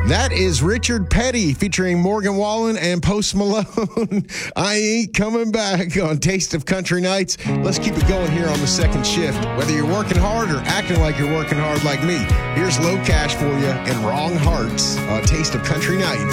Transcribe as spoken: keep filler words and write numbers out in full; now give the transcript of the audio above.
That is Richard Petty featuring Morgan Wallen and Post Malone. I ain't coming back on Taste of Country Nights. Let's keep it going here on the second shift. Whether you're working hard or acting like you're working hard like me, here's Low Cash for you and Wrong Hearts on Taste of Country Nights.